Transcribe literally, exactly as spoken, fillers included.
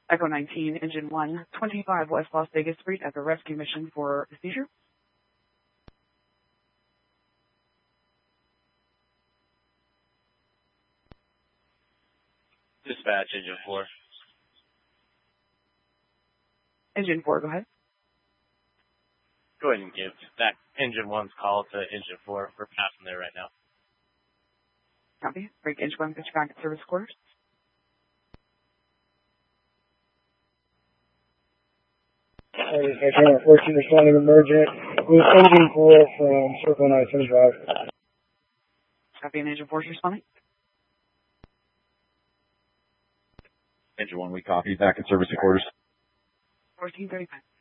Echo nineteen, Engine one, twenty-five West Las Vegas Street at the rescue mission for a seizure. Dispatch, Engine four. Engine four, go ahead. Go ahead and give that Engine one's call to Engine four. We're passing there right now. Copy. Break Engine one, pitch back at service quarters. Dispatch fourteen responding emergent with Engine four from Circle nine seventy-five. Copy, and Engine four is responding. Engine one, we copy. Back in service quarters. fourteen thirty-five.